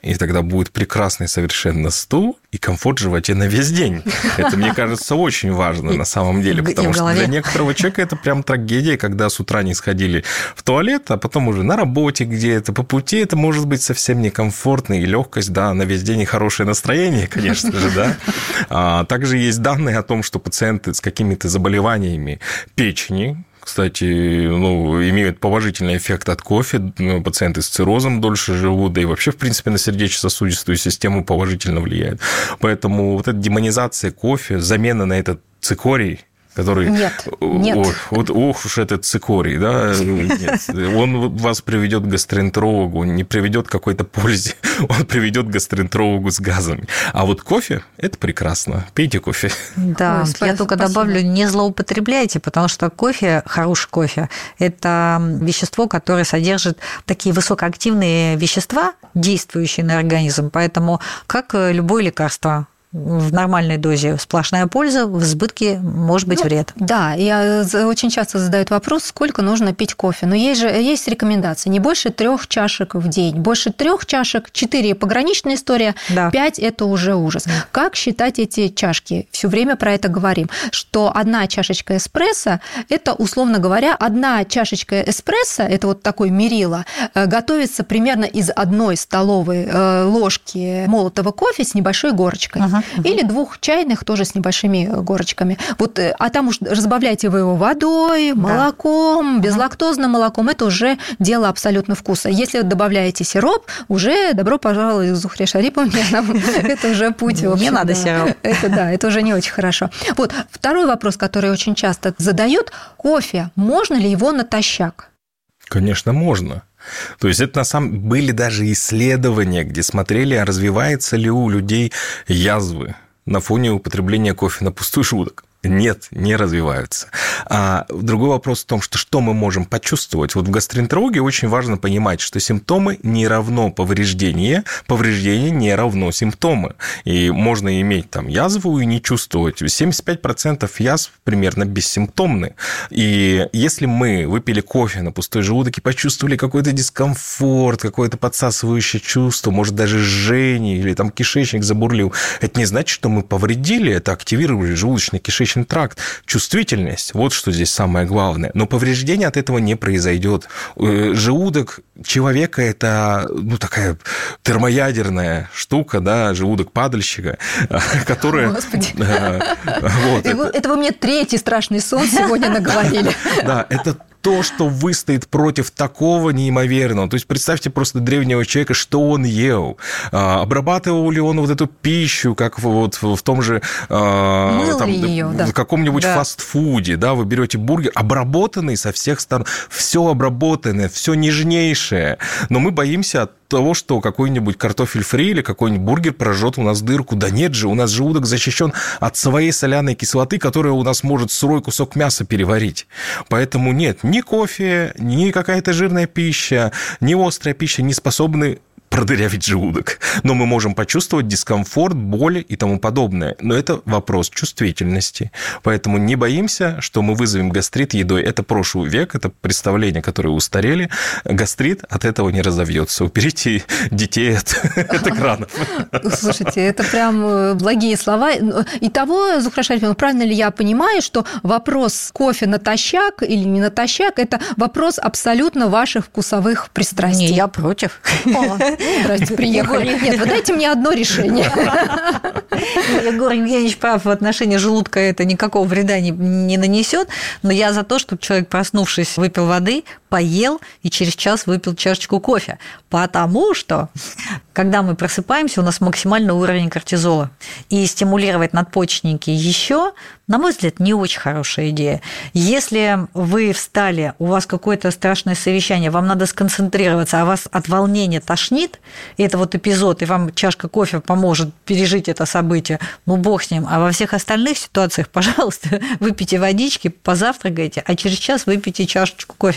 и тогда будет прекрасный совершенно стул и комфорт в животе на весь день. Это, мне кажется, очень важно на самом деле, потому что для некоторого человека это прям трагедия, когда с утра не сходили в туалет, а потом уже на работе где-то, по пути это может быть совсем некомфортно, и легкость, да, на весь день и хорошее настроение, конечно же, да. Также есть данные о том, что пациенты с какими-то заболеваниями печени, кстати, имеют положительный эффект от кофе. Пациенты с циррозом дольше живут, да и вообще, в принципе, на сердечно-сосудистую систему положительно влияет. Поэтому вот эта демонизация кофе, замена на этот цикорий, который... Нет. Ох уж этот цикорий, да? Нет. Он вас приведет к гастроэнтерологу, не приведет к какой-то пользе, он приведет к гастроэнтерологу с газами. А вот кофе – это прекрасно. Пейте кофе. Да, я только добавлю, не злоупотребляйте, потому что кофе, хороший кофе, это вещество, которое содержит такие высокоактивные вещества, действующие на организм, поэтому как любое лекарство, в нормальной дозе сплошная польза, в избытке может быть вред. Да, я очень часто задают вопрос, сколько нужно пить кофе. Но есть рекомендации. Не больше 3 чашек в день. Больше 3 чашек, 4 пограничная история, 5 это уже ужас. Как считать эти чашки? Все время про это говорим, что 1 чашечка эспрессо, это, условно говоря, 1 чашечка эспрессо, это вот такой мерило, готовится примерно из 1 столовой ложки молотого кофе с небольшой горочкой. Или 2 чайных тоже с небольшими горочками. Вот, а там уж разбавляйте вы его водой, молоком, безлактозным молоком. Это уже дело абсолютно вкуса. Если добавляете сироп, уже добро пожаловать к Зухре Шариповне. Это уже путь. Не надо сироп. Это уже не очень хорошо. Вот второй вопрос, который очень часто задают: кофе, можно ли его натощак? Конечно, можно. То есть это на самом деле были даже исследования, где смотрели, а развивается ли у людей язвы на фоне употребления кофе на пустой желудок. Нет, не развиваются. А другой вопрос в том, что мы можем почувствовать. Вот в гастроэнтерологии очень важно понимать, что симптомы не равно повреждение не равно симптомы. И можно иметь там язву и не чувствовать. 75% язв примерно бессимптомны. И если мы выпили кофе на пустой желудок и почувствовали какой-то дискомфорт, какое-то подсасывающее чувство, может, даже жжение или там кишечник забурлил, это не значит, что мы повредили, это активировали желудочно-кишечный тракт, чувствительность, вот что здесь самое главное. Но повреждение от этого не произойдет. Желудок человека – это такая термоядерная штука, да, желудок падальщика, которая... Господи. Это вы мне 3-й страшный сон сегодня наговорили. Да, это то, что выстоит против такого неимоверного. То есть представьте просто древнего человека, что он ел. Обрабатывал ли он вот эту пищу, как вот в том же в каком-нибудь фастфуде, да, вы берете бургер, обработанный со всех сторон, все обработанное, все нежнейшее. Но мы боимся от того, что какой-нибудь картофель фри или какой-нибудь бургер прожжет у нас дырку. Да нет же, у нас желудок защищен от своей соляной кислоты, которая у нас может сырой кусок мяса переварить. Поэтому нет, ни кофе, ни какая-то жирная пища, ни острая пища не способны продырявить желудок. Но мы можем почувствовать дискомфорт, боли и тому подобное. Но это вопрос чувствительности. Поэтому не боимся, что мы вызовем гастрит едой. Это прошлый век, это представления, которые устарели. Гастрит от этого не разовьется. Уберите детей от экранов. Слушайте, это прям благие слова. Итого, Зухра Шариповна, правильно ли я понимаю, что вопрос кофе натощак или не натощак – это вопрос абсолютно ваших вкусовых пристрастий? Не, я против. Здрасте, приехали. Нет, вы дайте мне одно решение. Егор Евгеньевич прав, в отношении желудка это никакого вреда не нанесет, но я за то, чтобы человек, проснувшись, выпил воды, поел и через час выпил чашечку кофе. Потому что, когда мы просыпаемся, у нас максимальный уровень кортизола. И стимулировать надпочечники еще, на мой взгляд, не очень хорошая идея. Если вы встали, у вас какое-то страшное совещание, вам надо сконцентрироваться, а вас от волнения тошнит, и это вот эпизод, и вам чашка кофе поможет пережить это событие, ну, бог с ним. А во всех остальных ситуациях, пожалуйста, выпейте водички, позавтракайте, а через час выпейте чашечку кофе. Егор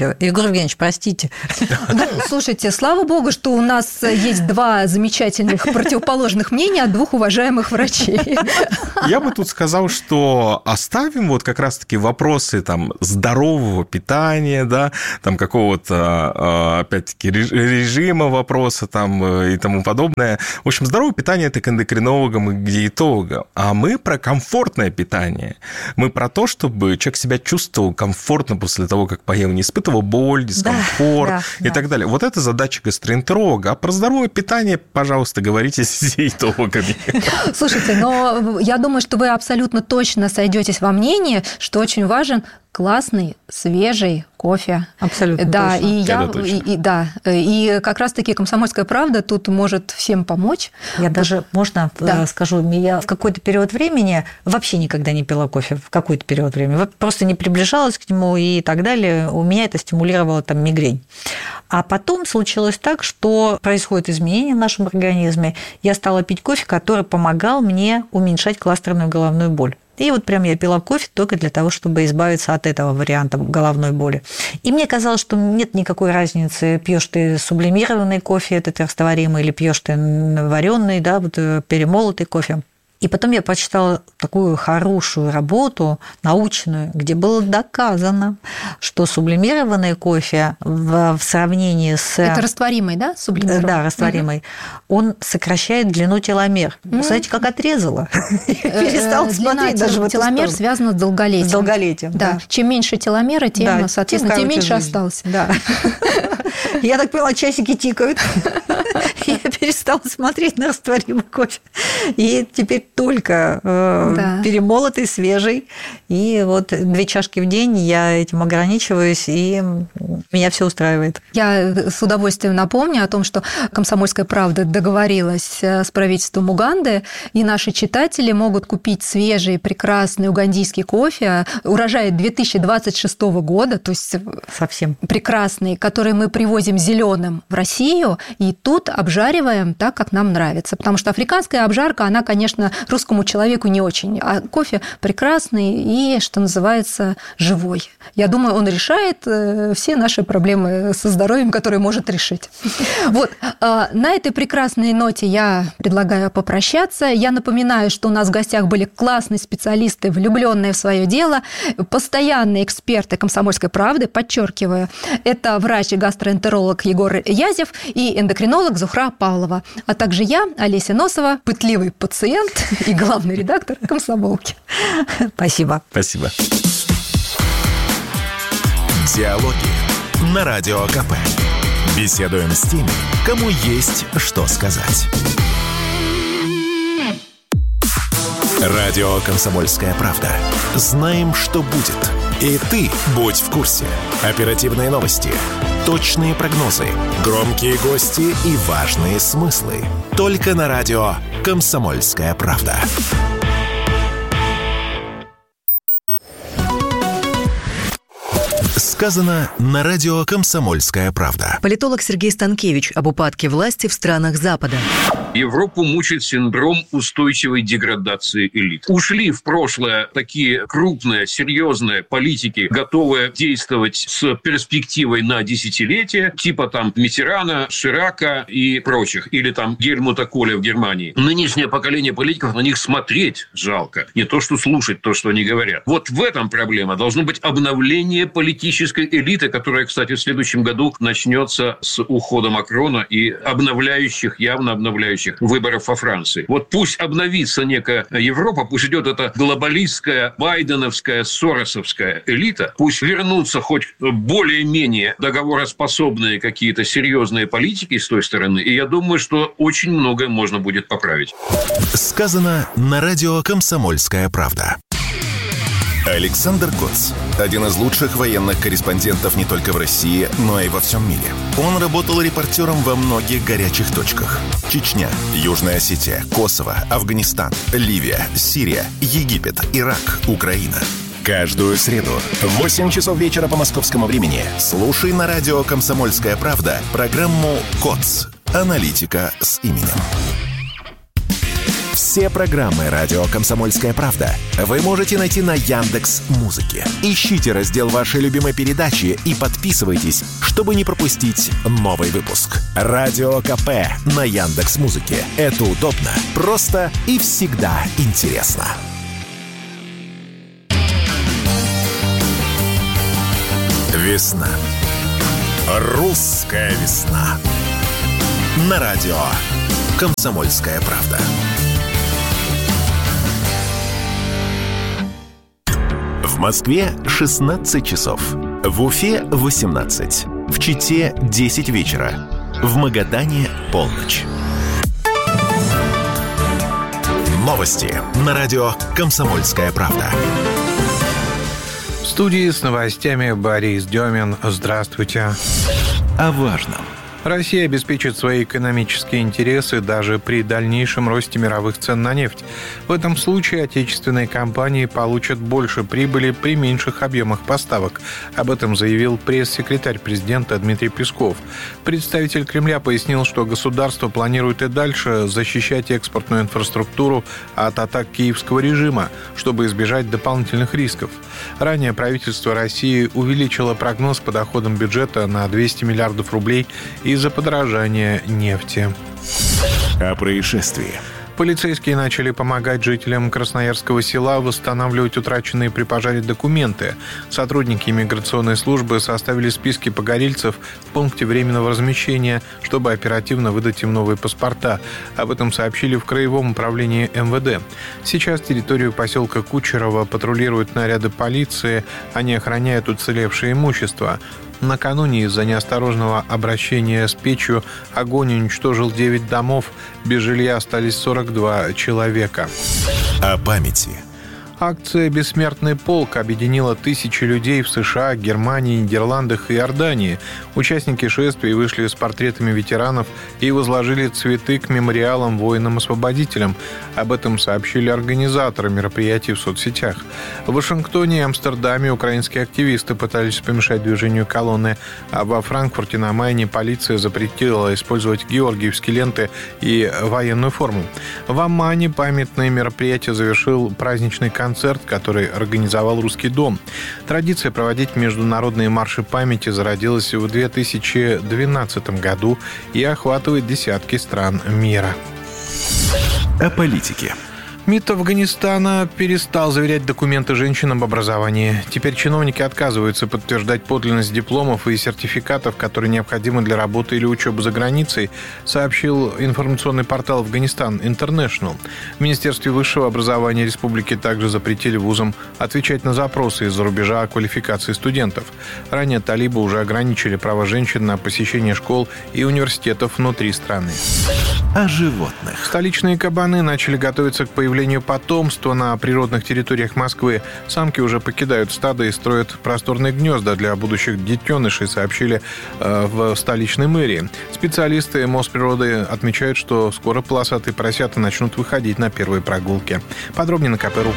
Евгеньевич, простите. Ну, слушайте, слава богу, что у нас есть два замечательных противоположных мнения от двух уважаемых врачей. Я бы тут сказал, что оставим вот как раз-таки вопросы там здорового питания, да, там какого-то, опять-таки, режима вопроса там и тому подобное. В общем, здоровое питание – это к эндокринологам и к диетологам. А мы про комфортное питание. Мы про то, чтобы человек себя чувствовал комфортно после того, как поел, не испытывал боль, дискомфорт и так далее. Вот это задача гастроэнтеролога. А про здоровое питание, пожалуйста, говорите с диетологами. Слушайте, но я думаю, что вы абсолютно точно сойдетесь во мнении, что очень важен классный, свежий кофе. Абсолютно да, точно. И как раз-таки «Комсомольская правда» тут может всем помочь. Я даже, можно скажу, я в какой-то период времени вообще никогда не пила кофе, в какой-то период времени, просто не приближалась к нему и так далее. У меня это стимулировало там мигрень. А потом случилось так, что происходят изменения в нашем организме. Я стала пить кофе, который помогал мне уменьшать кластерную головную боль. И вот прям я пила кофе только для того, чтобы избавиться от этого варианта головной боли. И мне казалось, что нет никакой разницы, пьешь ты сублимированный кофе, этот растворимый, или пьешь ты вареный, да, вот перемолотый кофе. И потом я прочитала такую хорошую работу, научную, где было доказано, что сублимированный кофе в сравнении с... Это растворимый, да, сублимированный? Да, растворимый. Он сокращает длину теломер. Знаете, как отрезала? Перестала смотреть даже в эту сторону. Теломер связан с долголетием. С долголетием, да. Чем меньше теломера, тем, соответственно, тем меньше осталось. Да. Я так поняла, часики тикают. Я перестала смотреть на растворимый кофе. И теперь только перемолотый, свежий. И вот 2 чашки в день я этим ограничиваюсь, и меня все устраивает. Я с удовольствием напомню о том, что «Комсомольская правда» договорилась с правительством Уганды, и наши читатели могут купить свежий, прекрасный угандийский кофе, урожай 2026 года, то есть совсем прекрасный, который мы привозим зеленым в Россию, и тут обжариваем так, как нам нравится. Потому что африканская обжарка, она, конечно, русскому человеку не очень. А кофе прекрасный и, что называется, живой. Я думаю, он решает все наши проблемы со здоровьем, которые может решить. Вот. На этой прекрасной ноте я предлагаю попрощаться. Я напоминаю, что у нас в гостях были классные специалисты, влюбленные в свое дело, постоянные эксперты «Комсомольской правды», подчеркиваю, это врач и гастроэнтеролог Егор Язев и эндокринолог Зухра Павлова, а также я, Олеся Носова, пытливый пациент и главный редактор «Комсомолки». Спасибо. Спасибо. Диалоги на Радио КП. Беседуем с теми, кому есть что сказать. Радио «Комсомольская правда». Знаем, что будет. И ты будь в курсе. Оперативные новости, точные прогнозы, громкие гости и важные смыслы. Только на радио «Комсомольская правда». Сказано на радио «Комсомольская правда». Политолог Сергей Станкевич об упадке власти в странах Запада. Европу мучает синдром устойчивой деградации элит. Ушли в прошлое такие крупные, серьезные политики, готовые действовать с перспективой на десятилетия, типа там Миттерана, Ширака и прочих, или там Гельмута Коля в Германии. Нынешнее поколение политиков, на них смотреть жалко, не то что слушать то, что они говорят. Вот в этом проблема. Должно быть обновление политической элиты, которая, кстати, в следующем году начнется с ухода Макрона и явно обновляющих выборов во Франции. Вот пусть обновится некая Европа, пусть идет эта глобалистская, байденовская, соросовская элита, пусть вернутся хоть более-менее договороспособные какие-то серьезные политики с той стороны, и я думаю, что очень многое можно будет поправить. Сказано на радио «Комсомольская правда». Александр Коц – один из лучших военных корреспондентов не только в России, но и во всем мире. Он работал репортером во многих горячих точках. Чечня, Южная Осетия, Косово, Афганистан, Ливия, Сирия, Египет, Ирак, Украина. Каждую среду в 8 часов вечера по московскому времени слушай на радио «Комсомольская правда» программу «КОЦ. Аналитика с именем». Все программы «Радио Комсомольская правда» вы можете найти на Яндекс.Музыке. Ищите раздел вашей любимой передачи и подписывайтесь, чтобы не пропустить новый выпуск. Радио КП на Яндекс.Музыке. Это удобно, просто и всегда интересно. Весна. Русская весна. На радио «Комсомольская правда». В Москве 16 часов. В Уфе 18. В Чите 10 вечера. В Магадане полночь. Новости на радио «Комсомольская правда». В студии с новостями Борис Демин. Здравствуйте. О важном. Россия обеспечит свои экономические интересы даже при дальнейшем росте мировых цен на нефть. В этом случае отечественные компании получат больше прибыли при меньших объемах поставок. Об этом заявил пресс-секретарь президента Дмитрий Песков. Представитель Кремля пояснил, что государство планирует и дальше защищать экспортную инфраструктуру от атак киевского режима, чтобы избежать дополнительных рисков. Ранее правительство России увеличило прогноз по доходам бюджета на 200 миллиардов рублей из-за подорожания нефти. О происшествии. Полицейские начали помогать жителям Красноярского села восстанавливать утраченные при пожаре документы. Сотрудники иммиграционной службы составили списки погорельцев в пункте временного размещения, чтобы оперативно выдать им новые паспорта. Об этом сообщили в Краевом управлении МВД. Сейчас территорию поселка Кучерово патрулируют наряды полиции. Они охраняют уцелевшее имущество. Накануне из-за неосторожного обращения с печью огонь уничтожил 9 домов. Без жилья остались 42 человека. О памяти. Акция «Бессмертный полк» объединила тысячи людей в США, Германии, Нидерландах и Иордании. Участники шествия вышли с портретами ветеранов и возложили цветы к мемориалам воинам-освободителям. Об этом сообщили организаторы мероприятий в соцсетях. В Вашингтоне и Амстердаме украинские активисты пытались помешать движению колонны, а во Франкфурте на Майне полиция запретила использовать георгиевские ленты и военную форму. В Аммане памятное мероприятие завершил праздничный концерт, который организовал Русский дом. Традиция проводить международные марши памяти зародилась в 2012 году и охватывает десятки стран мира. О политике. МИД Афганистана перестал заверять документы женщин об образовании. Теперь чиновники отказываются подтверждать подлинность дипломов и сертификатов, которые необходимы для работы или учебы за границей, сообщил информационный портал «Афганистан Интернешнл». В Министерстве высшего образования республики также запретили вузам отвечать на запросы из-за рубежа о квалификации студентов. Ранее талибы уже ограничили права женщин на посещение школ и университетов внутри страны. О животных. Столичные кабаны начали готовиться к появлению потомства на природных территориях Москвы. Самки уже покидают стадо и строят просторные гнезда для будущих детенышей, сообщили в столичной мэрии. Специалисты Мосприроды отмечают, что скоро полосатые поросята начнут выходить на первые прогулки. Подробнее на КП.ру.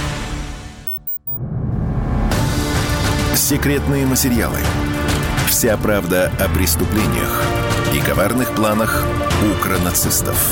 Секретные материалы. Вся правда о преступлениях и коварных планах укронацистов.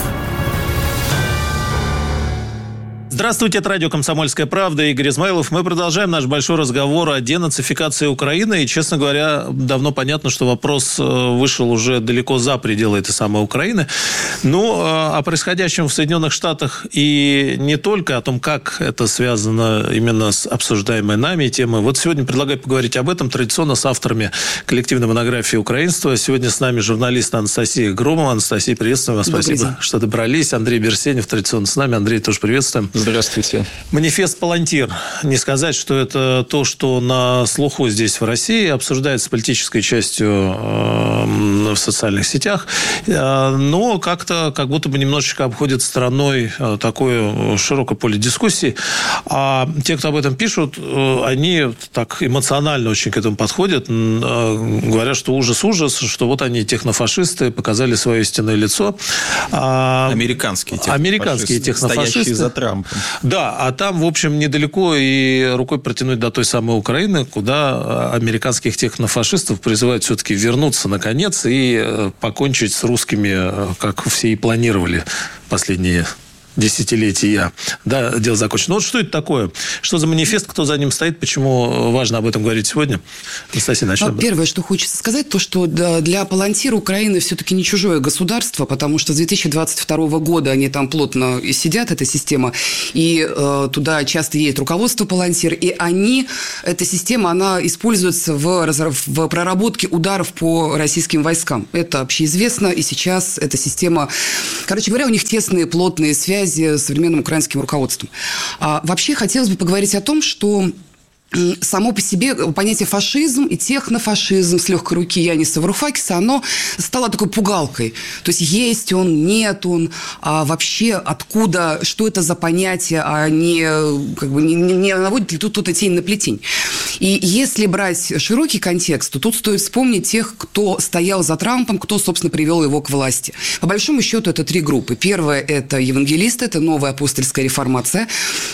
Здравствуйте, это радио «Комсомольская правда», Игорь Измайлов. Мы продолжаем наш большой разговор о денацификации Украины. И, честно говоря, давно понятно, что вопрос вышел уже далеко за пределы этой самой Украины. Но о происходящем в Соединенных Штатах и не только, о том, как это связано именно с обсуждаемой нами темой. Вот сегодня предлагаю поговорить об этом традиционно с авторами коллективной монографии «Украинство». Сегодня с нами журналист Анастасия Громова. Анастасия, приветствуем вас. Спасибо, что добрались. Андрей Берсенев традиционно с нами. Андрей, тоже приветствуем. Здравствуйте. Манифест «Палантир». Не сказать, что это то, что на слуху здесь в России, обсуждается политической частью в социальных сетях, но как-то, как будто бы немножечко обходит стороной такое широкое поле дискуссий. А те, кто об этом пишут, они так эмоционально очень к этому подходят, говорят, что ужас-ужас, что вот они, технофашисты, показали свое истинное лицо. Американские технофашисты, стоящие за Трампом. Да, а там, в общем, недалеко и рукой протянуть до той самой Украины, куда американских технофашистов призывают все-таки вернуться, наконец, и покончить с русскими, как все и планировали последние десятилетия. Да, дело закончено. Вот что это такое? Что за манифест, кто за ним стоит, почему важно об этом говорить сегодня? Анастасия, начнем. Первое, что хочется сказать, то, что для Палантира Украина все-таки не чужое государство, потому что с 2022 года они там плотно сидят, эта система, и туда часто едет руководство Палантир, и эта система, она используется в проработке ударов по российским войскам. Это общеизвестно, и сейчас эта система... Короче говоря, у них тесные, плотные связи с современным украинским руководством. Вообще хотелось бы поговорить о том, что само по себе понятие фашизм и технофашизм с легкой руки Яниса Варухакиса, оно стало такой пугалкой. То есть он, нет он, а вообще откуда, что это за понятие, а не наводит ли тут кто-то тень на плетень. И если брать широкий контекст, то тут стоит вспомнить тех, кто стоял за Трампом, кто, собственно, привел его к власти. По большому счету, это 3 группы. Первая – это евангелисты, это новая апостольская реформация.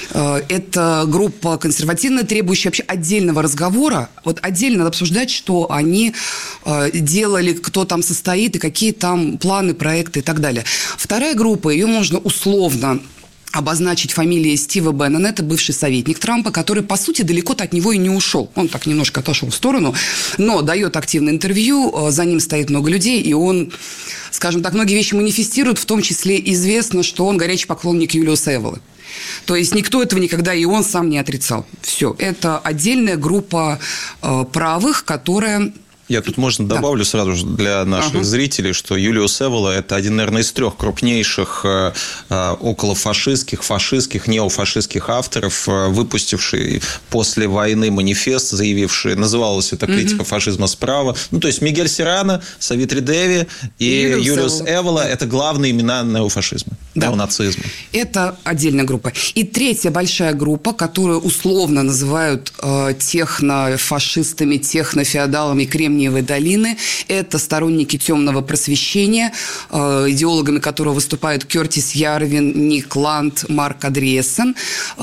Это группа консервативная, требующая вообще отдельного разговора. Вот отдельно надо обсуждать, что они делали, кто там состоит, и какие там планы, проекты и так далее. Вторая группа, ее можно условно обозначить фамилией Стива Беннона. Это бывший советник Трампа, который, по сути, далеко-то от него и не ушел. Он так немножко отошел в сторону, но дает активное интервью, за ним стоит много людей, и он, скажем так, многие вещи манифестирует, в том числе известно, что он горячий поклонник Юлиуса Эволы. То есть никто этого никогда, и он сам не отрицал. Все. Это отдельная группа правых, которая... Я тут, можно, добавлю сразу же для наших зрителей, что Юлиус Эвола – это один, наверное, из 3 крупнейших околофашистских, фашистских, неофашистских авторов, выпустивший после войны манифест, заявивший, называлась это «Критика фашизма справа». Ну, то есть Мигель Серрано, Савитри Деви и Юлиус Эвола – это главные имена неофашизма, неонацизма. Это отдельная группа. И третья большая группа, которую условно называют технофашистами, технофеодалами Кремниевой долины. Это сторонники темного просвещения, идеологами которого выступают Кертис Ярвин, Ник Ланд, Марк Андреассен.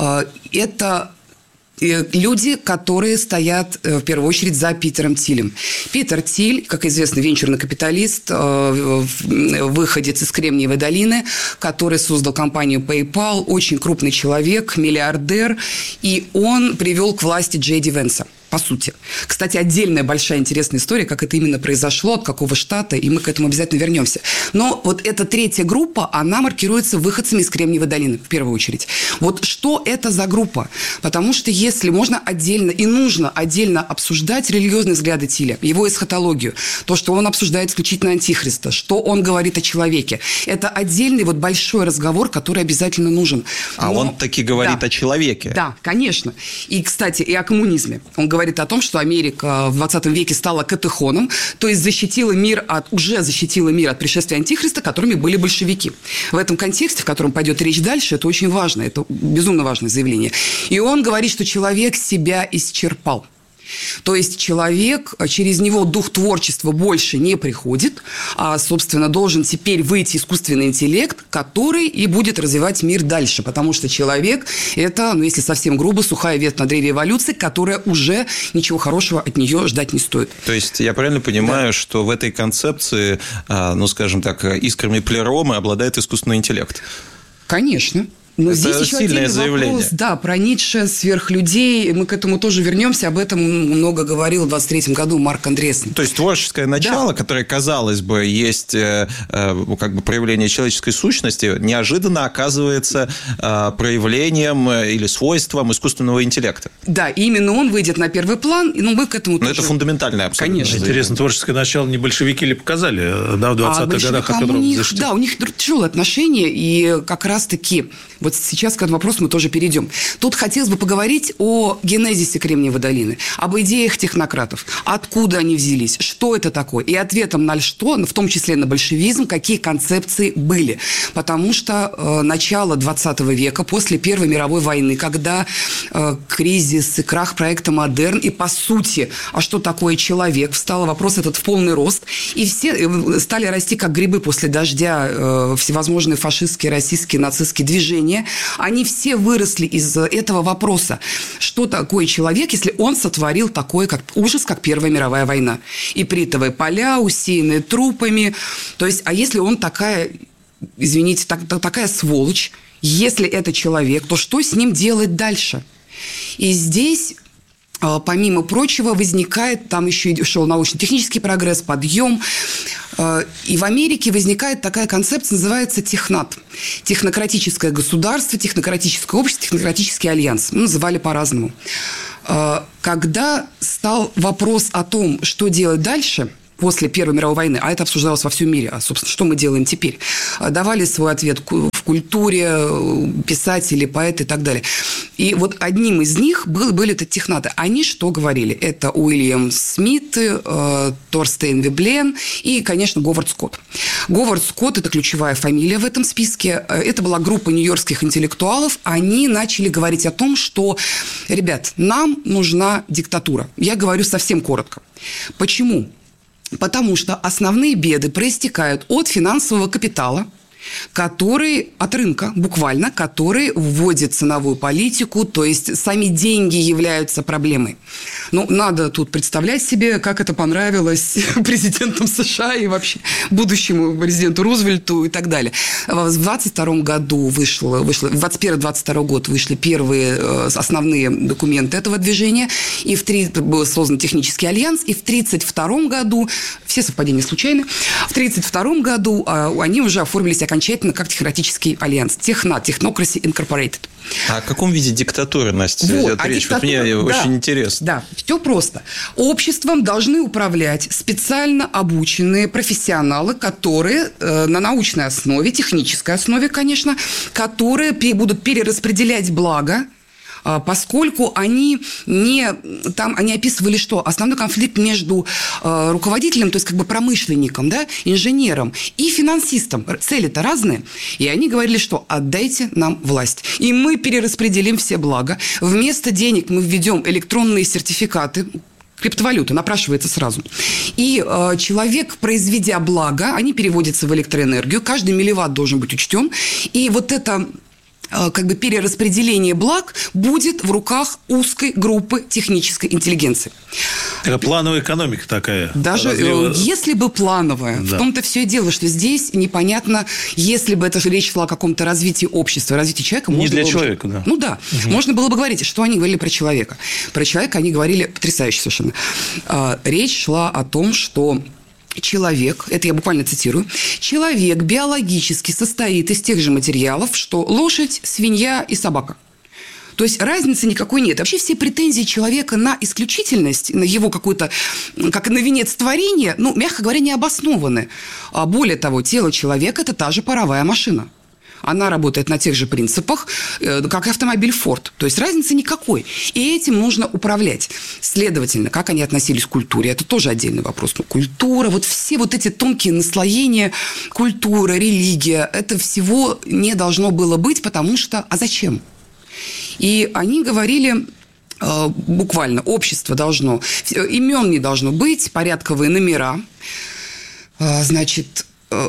Это люди, которые стоят в первую очередь за Питером Тилем. Питер Тиль, как известно, венчурный капиталист, выходец из Кремниевой долины, который создал компанию PayPal, очень крупный человек, миллиардер, и он привел к власти Джей Ди Венса. По сути. Кстати, отдельная большая интересная история, как это именно произошло, от какого штата, и мы к этому обязательно вернемся. Но вот эта третья группа, она маркируется выходцами из Кремниевой долины, в первую очередь. Вот что это за группа? Потому что если можно отдельно и нужно отдельно обсуждать религиозные взгляды Тиля, его эсхатологию, то, что он обсуждает исключительно антихриста, что он говорит о человеке, это отдельный вот большой разговор, который обязательно нужен. А он таки говорит о человеке. Да, конечно. И, кстати, и о коммунизме. Он говорит о том, что Америка в 20 веке стала катехоном, то есть уже защитила мир от пришествия антихриста, которыми были большевики. В этом контексте, в котором пойдет речь дальше, это очень важно, это безумно важное заявление. И он говорит, что человек себя исчерпал. То есть человек, через него дух творчества больше не приходит, а, собственно, должен теперь выйти искусственный интеллект, который и будет развивать мир дальше. Потому что человек – это, если совсем грубо, сухая ветвь на древе эволюции, которая уже ничего хорошего от нее ждать не стоит. То есть я правильно понимаю, что в этой концепции, скажем так, искрами плеромы обладает искусственный интеллект? Конечно. Но это здесь еще сильное заявление. Вопрос, про Ницше, сверхлюдей. Мы к этому тоже вернемся. Об этом много говорил в 23-м году Марк Андреассен. То есть творческое начало, которое, казалось бы, есть как бы проявление человеческой сущности, неожиданно оказывается проявлением или свойством искусственного интеллекта. Да, именно он выйдет на первый план, и мы к этому тоже... это фундаментальное абсолютно. Конечно. Интересно, творческое начало не большевики ли показали, в 20-х годах, о котором защитили? Да, у них тяжелые отношения, и как раз-таки... Вот сейчас к этому вопросу мы тоже перейдем. Тут хотелось бы поговорить о генезисе Кремниевой долины, об идеях технократов, откуда они взялись, что это такое, и ответом на что, в том числе на большевизм, какие концепции были. Потому что начало 20 века, после Первой мировой войны, когда кризис и крах проекта «Модерн», и по сути, а что такое человек, встал вопрос этот в полный рост, и все стали расти как грибы после дождя всевозможные фашистские, российские, нацистские движения. Они все выросли из этого вопроса. Что такое человек, если он сотворил такой ужас, как Первая мировая война? Ипритовые поля, усеянные трупами. То есть, а если он такая, извините, такая сволочь, Если это человек, то что с ним делать дальше? И здесь, помимо прочего, возникает, там еще и шел научно-технический прогресс, подъем. И в Америке возникает такая концепция, называется технат. Технократическое государство, технократическое общество, технократический альянс. Называли по-разному. Когда стал вопрос о том, что делать дальше после Первой мировой войны, а это обсуждалось во всем мире, а, собственно, что мы делаем теперь, давали свой ответ в культуре, писатели, поэты и так далее. И вот одним из них были это технаты. Они что говорили? Это Уильям Смит, Торстейн Веблен и, конечно, Говард Скотт. Говард Скотт – это ключевая фамилия в этом списке. Это была группа нью-йоркских интеллектуалов. Они начали говорить о том, что, ребят, нам нужна диктатура. Я говорю совсем коротко. Почему? Потому что основные беды проистекают от финансового капитала, который от рынка, буквально, который вводит ценовую политику, то есть сами деньги являются проблемой. Ну, надо тут представлять себе, как это понравилось президентам США и вообще будущему президенту Рузвельту и так далее. В 22 году в 21-22 год вышли первые основные документы этого движения, и был создан технический альянс, и в 1932 году, все совпадения случайны, в 1932 году они уже оформились окончательно как технократический альянс. Technocracy Incorporated. А о каком виде диктатуры, Настя, идет речь? Вот мне очень интересно. Да, все просто. Обществом должны управлять специально обученные профессионалы, которые на научной основе, технической основе, конечно, которые будут перераспределять благо, поскольку они описывали, что основной конфликт между руководителем, то есть как бы промышленником, да, инженером и финансистом. Цели-то разные. И они говорили, что отдайте нам власть. И мы перераспределим все блага. Вместо денег мы введем электронные сертификаты, криптовалюта напрашивается сразу. И человек, произведя благо, они переводятся в электроэнергию. Каждый милливатт должен быть учтен. И вот это как бы перераспределение благ будет в руках узкой группы технической интеллигенции. Это плановая экономика такая. Даже если бы плановая. Да. В том-то все и дело, что здесь непонятно, если бы это речь шла о каком-то развитии общества, развитии человека. Не для человека, да. Ну да. Угу. Можно было бы говорить, что они говорили про человека. Про человека они говорили потрясающе совершенно. Речь шла о том, что человек, это я буквально цитирую, человек биологически состоит из тех же материалов, что лошадь, свинья и собака. То есть разницы никакой нет. Вообще все претензии человека на исключительность, на его какую-то, как на венец творения, ну, мягко говоря, не обоснованы. А более того, тело человека – это та же паровая машина. Она работает на тех же принципах, как и автомобиль Ford. То есть разницы никакой. И этим нужно управлять. Следовательно, как они относились к культуре, это тоже отдельный вопрос. Но культура, вот все вот эти тонкие наслоения, культура, религия, это всего не должно было быть, потому что... А зачем? И они говорили... буквально, общество должно... Имен не должно быть, порядковые номера. Значит...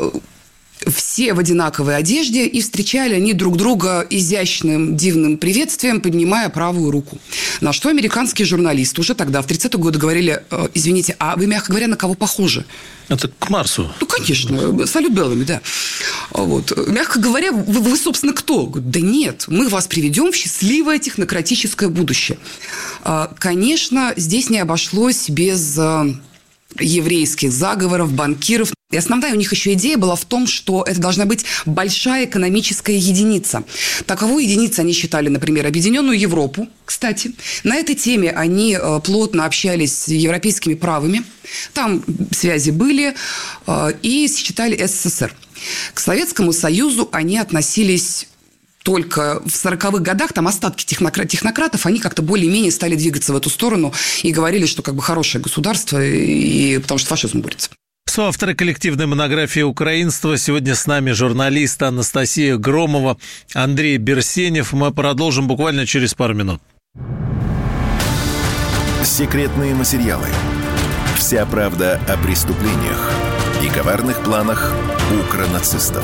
все в одинаковой одежде, и встречали они друг друга изящным, дивным приветствием, поднимая правую руку. На что американские журналисты уже тогда, в 30-е годы, говорили: извините, а вы, мягко говоря, на кого похожи? Это к Марсу. Ну, конечно, салют Беллами, да. Вот. Мягко говоря, вы, собственно, кто? Да нет, мы вас приведем в счастливое технократическое будущее. Конечно, здесь не обошлось без еврейских заговоров, банкиров. И основная у них еще идея была в том, что это должна быть большая экономическая единица. Таковой единицей они считали, например, Объединенную Европу, кстати. На этой теме они плотно общались с европейскими правыми. Там связи были. И считали СССР. К Советскому Союзу они относились... Только в 40-х годах там остатки технократов, они как-то более-менее стали двигаться в эту сторону и говорили, что как бы хорошее государство, и потому что фашизм борется. Соавторы коллективной монографии «Украинство». Сегодня с нами журналист Анастасия Громова, Андрей Берсенев. Мы продолжим буквально через пару минут. Секретные материалы. Вся правда о преступлениях и коварных планах укронацистов.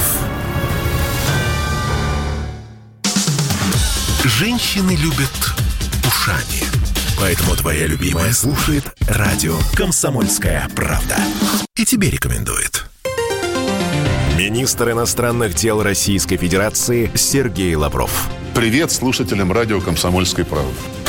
Женщины любят ушами. Поэтому твоя любимая слушает радио «Комсомольская правда». И тебе рекомендует. министр иностранных дел Российской Федерации Сергей Лавров. Привет слушателям радио «Комсомольской правды».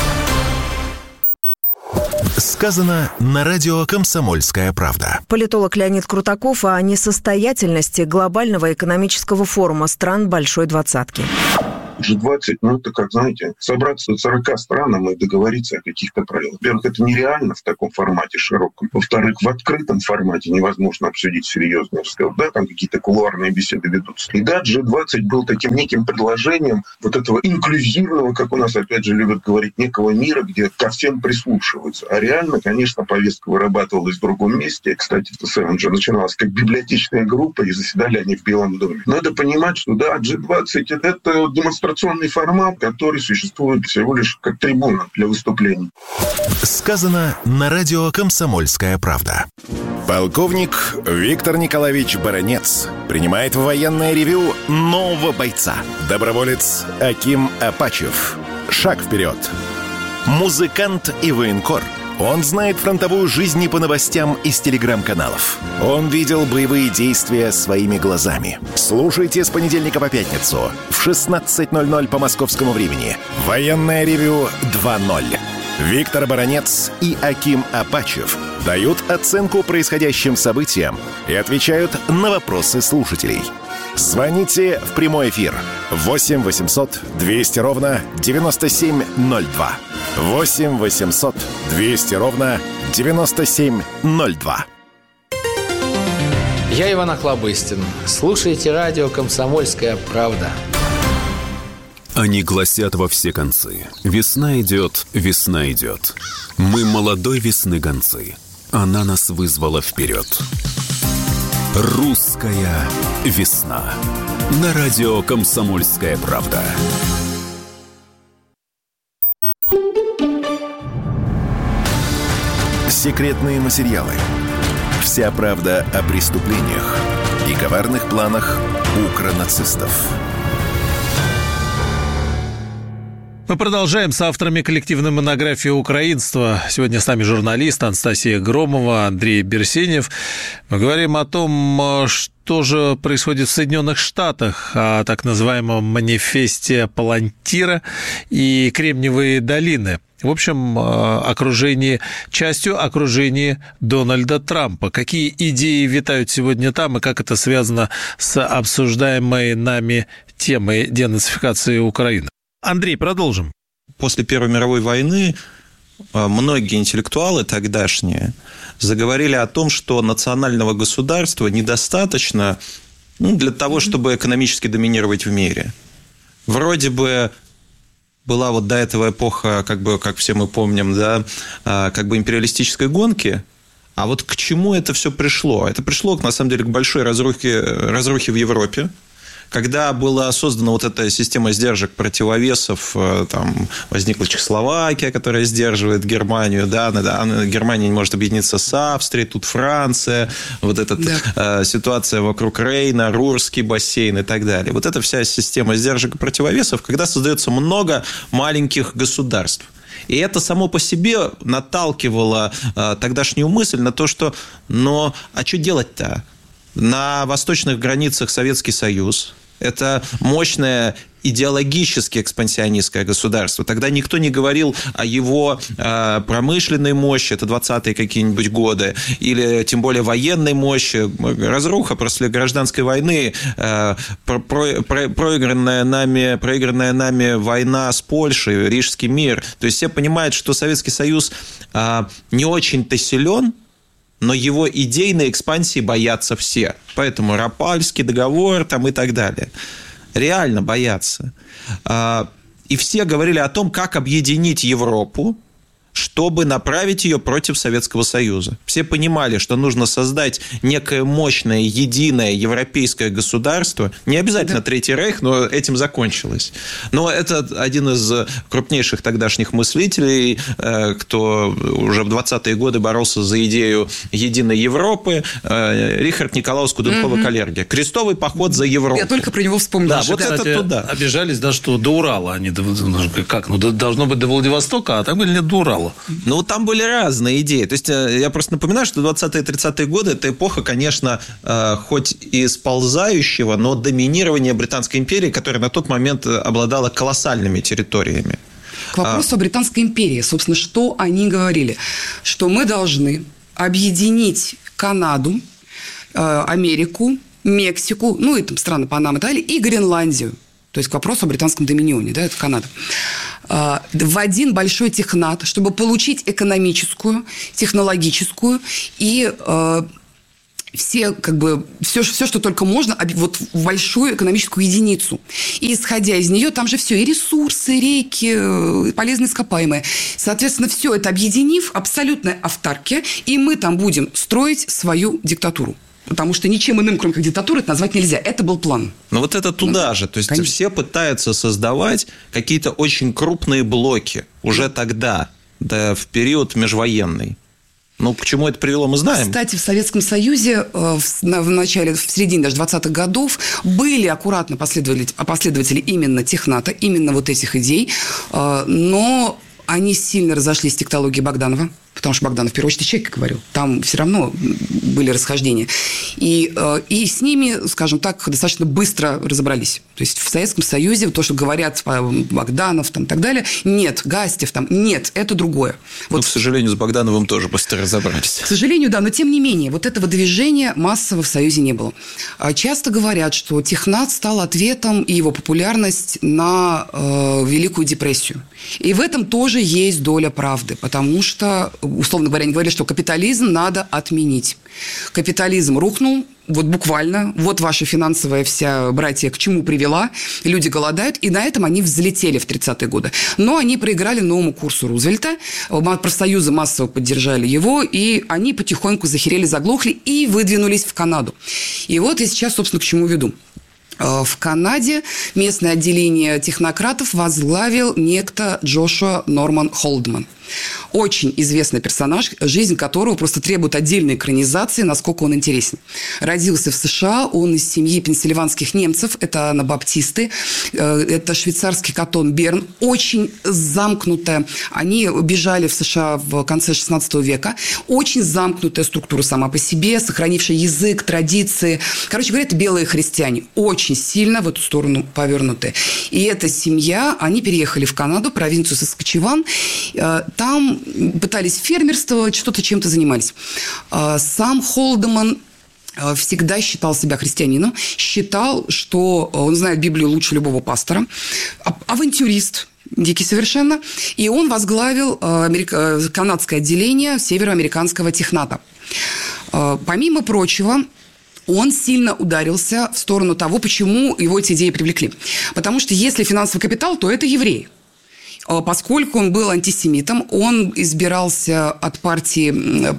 Сказано на радио «Комсомольская правда». Политолог Леонид Крутаков о несостоятельности глобального экономического форума стран Большой Двадцатки. G20, это как, знаете, собраться 40 странам и договориться о каких-то правилах. Во-первых, это нереально в таком формате широком. Во-вторых, в открытом формате невозможно обсудить серьезный разговор. Да, там какие-то кулуарные беседы ведутся. И да, G20 был таким неким предложением вот этого инклюзивного, как у нас опять же любят говорить, некого мира, где ко всем прислушиваются. А реально, конечно, повестка вырабатывалась в другом месте. Кстати, в G7 же начиналась как библиотечная группа, и заседали они в Белом доме. Надо понимать, что да, G20 — это демонстрационный формат, который существует всего лишь как трибуна для выступлений. Сказано на радио «Комсомольская правда». Полковник Виктор Николаевич Баранец принимает в военное ревю нового бойца. Доброволец Аким Апачев. Шаг вперед. Музыкант и военкор. Он знает фронтовую жизнь не по новостям из телеграм-каналов. Он видел боевые действия своими глазами. Слушайте с понедельника по пятницу в 16:00 по московскому времени. Военное ревю 2.0. Виктор Баранец и Аким Апачев дают оценку происходящим событиям и отвечают на вопросы слушателей. Звоните в прямой эфир 8 800 200 ровно 9702. 8 800 200 ровно 9702. Я Иван Охлобыстин. Слушайте радио «Комсомольская правда». Они гласят во все концы: весна идет, весна идет. Мы молодой весны гонцы. Она нас вызвала вперед. Русская весна. На радио «Комсомольская правда». Секретные материалы. Вся правда о преступлениях и коварных планах укронацистов. Мы продолжаем с авторами коллективной монографии «Украинство». Сегодня с нами журналист Анастасия Громова, Андрей Берсенев. Мы говорим о том, что же происходит в Соединенных Штатах, о так называемом манифесте Палантира и Кремниевой долины. В общем, частью окружения Дональда Трампа. Какие идеи витают сегодня там и как это связано с обсуждаемой нами темой денацификации Украины? Андрей, продолжим. После Первой мировой войны многие интеллектуалы тогдашние заговорили о том, что национального государства недостаточно для того, чтобы экономически доминировать в мире. Вроде бы была вот до этого эпоха, как все мы помним, да, империалистической гонки. А вот к чему это все пришло? Это пришло, на самом деле, к большой разрухе в Европе. Когда была создана вот эта система сдержек, противовесов, там возникла Чехословакия, которая сдерживает Германию, да, Германия не может объединиться с Австрией, тут Франция, вот эта ситуация вокруг Рейна, Рурский бассейн и так далее. Вот эта вся система сдержек и противовесов, когда создается много маленьких государств. И это само по себе наталкивало тогдашнюю мысль на то, что, а что делать-то? На восточных границах Советский Союз. Это мощное идеологически экспансионистское государство. Тогда никто не говорил о его промышленной мощи, это 20-е какие-нибудь годы, или тем более военной мощи. Разруха после гражданской войны, проигранная нами война с Польшей, Рижский мир. То есть все понимают, что Советский Союз не очень-то силен, но его идейной экспансии боятся все. Поэтому Рапальский договор там и так далее. Реально боятся. И все говорили о том, как объединить Европу, чтобы направить ее против Советского Союза. Все понимали, что нужно создать некое мощное, единое европейское государство. Не обязательно Третий Рейх, но этим закончилось. Но это один из крупнейших тогдашних мыслителей, кто уже в 20-е годы боролся за идею единой Европы, Рихард Николаус Куденкова-Калерги. Крестовый поход за Европу. Я только про него вспомнила. Да, вот это туда. Обижались, что до Урала. Они должно быть до Владивостока, а там были не до Урала. Ну, там были разные идеи. То есть, я просто напоминаю, что 20-е и 30-е годы – это эпоха, конечно, хоть и сползающего, но доминирования Британской империи, которая на тот момент обладала колоссальными территориями. К вопросу о Британской империи. Собственно, что они говорили? Что мы должны объединить Канаду, Америку, Мексику, ну и там страны Панамы и так далее, и Гренландию. То есть к вопросу о британском доминионе, да, это Канада. В один большой технат, чтобы получить экономическую, технологическую и все, как бы, все, что только можно, вот в большую экономическую единицу. И исходя из нее, там же все, и ресурсы, и реки, и полезные ископаемые. Соответственно, все это объединив, абсолютная автаркия, и мы там будем строить свою диктатуру. Потому что ничем иным, кроме как диктатуры, это назвать нельзя. Это был план. Но вот это туда же. То есть, конечно, все пытаются создавать какие-то очень крупные блоки уже тогда, да, в период межвоенный. Ну, к чему это привело, мы знаем. Кстати, в Советском Союзе в середине даже 20-х годов были аккуратно последователи именно техната, именно вот этих идей, но они сильно разошлись с тектологией Богданова, потому что Богданов, в первую очередь, человек, как говорил, там все равно были расхождения. И с ними, скажем так, достаточно быстро разобрались. То есть в Советском Союзе то, что говорят Богданов там, и так далее, нет, Гастев там, нет, это другое. Вот, к сожалению, с Богдановым тоже быстро разобрались. К сожалению, да, но тем не менее, вот этого движения массово в Союзе не было. Часто говорят, что технат стал ответом и его популярность на Великую депрессию. И в этом тоже есть доля правды, потому что, условно говоря, они говорили, что капитализм надо отменить. Капитализм рухнул, вот буквально, вот ваша финансовая вся братья к чему привела, люди голодают, и на этом они взлетели в 30-е годы. Но они проиграли новому курсу Рузвельта, профсоюзы массово поддержали его, и они потихоньку захерели, заглохли и выдвинулись в Канаду. И вот я сейчас, собственно, к чему веду. В Канаде местное отделение технократов возглавил некто Джошуа Норман Холдман. Очень известный персонаж, жизнь которого просто требует отдельной экранизации, насколько он интересен. Родился в США, он из семьи пенсильванских немцев, это анабаптисты, это швейцарский кантон Берн, очень замкнутая. Они бежали в США в конце 16 века. Очень замкнутая структура сама по себе, сохранившая язык, традиции. Короче говоря, это белые христиане, очень сильно в эту сторону повернутые. И эта семья, они переехали в Канаду, провинцию Саскачеван. Там пытались фермерствовать, что-то чем-то занимались. Сам Холдман всегда считал себя христианином, считал, что он знает Библию лучше любого пастора, авантюрист, дикий совершенно, и он возглавил канадское отделение североамериканского техната. Помимо прочего, он сильно ударился в сторону того, почему его эти идеи привлекли. Потому что если финансовый капитал, то это евреи. Поскольку он был антисемитом, он избирался от партии